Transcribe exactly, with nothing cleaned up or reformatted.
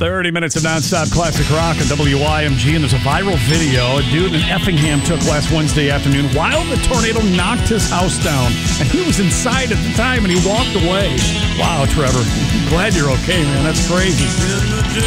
thirty minutes of nonstop classic rock on W I M G, and there's a viral video a dude in Effingham took last Wednesday afternoon while the tornado knocked his house down, and he was inside at the time, and he walked away. Wow, Trevor. Glad you're okay, man. That's crazy.